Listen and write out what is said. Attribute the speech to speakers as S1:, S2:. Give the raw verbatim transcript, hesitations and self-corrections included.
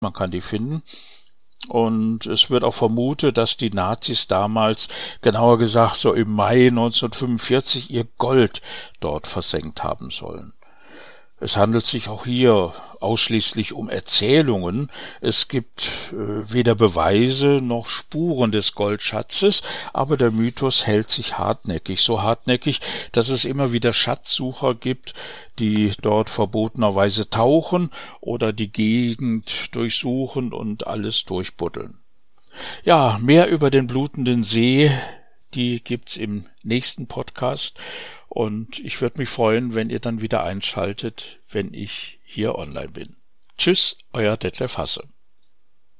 S1: Man kann die finden. Und es wird auch vermutet, dass die Nazis damals, genauer gesagt so im Mai neunzehnhundertfünfundvierzig, ihr Gold dort versenkt haben sollen. Es handelt sich auch hier ausschließlich um Erzählungen. Es gibt äh, weder Beweise noch Spuren des Goldschatzes, aber der Mythos hält sich hartnäckig, so hartnäckig, dass es immer wieder Schatzsucher gibt, die dort verbotenerweise tauchen oder die Gegend durchsuchen und alles durchbuddeln. Ja, mehr über den blutenden See, die gibt's im nächsten Podcast. Und ich würde mich freuen, wenn ihr dann wieder einschaltet, wenn ich hier online bin. Tschüss, euer Detlef Hasse.